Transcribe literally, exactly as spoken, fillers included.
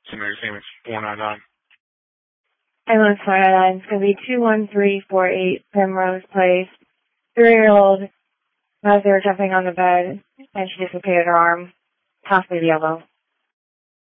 Somebody's name is four nine nine. Ambulance four nine nine. It's going to be two one three four eight Primrose Place. Three-year-old, as they were jumping on the bed, and she dislocated her arm, possibly the elbow.